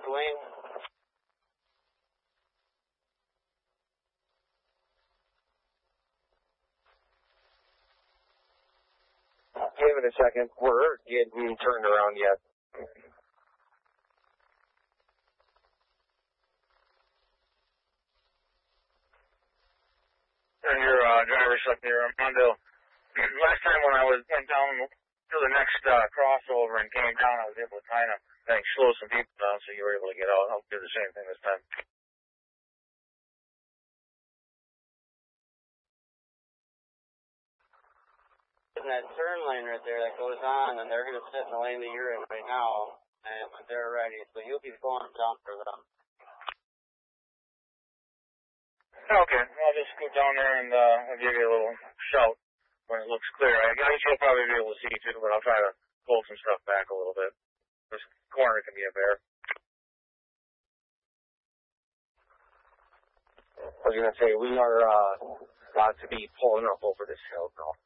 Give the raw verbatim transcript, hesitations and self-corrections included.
lane. Give it a second. We're getting turned around yet. Turn your uh, driver's up here, Armando. Last time when I was went down to the next uh, crossover and came down, I was able to kind of I think, slow some people down so you were able to get out. I'll do the same thing this time. In that turn lane right there that goes on, and they're going to sit in the lane that you're in right now, and when they're ready, so you'll be going down for them. Okay, I'll just go down there and uh, I'll give you a little shout when it looks clear. I guess you'll probably be able to see too, but I'll try to pull some stuff back a little bit. This corner can be a bear. I was going to say, we are uh, about to be pulling up over this hill now.